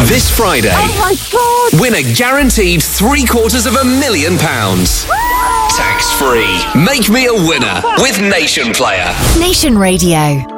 This Friday, Oh my God! win a guaranteed £750,000. Tax-free. Make me a winner with Nation Player. Nation Radio.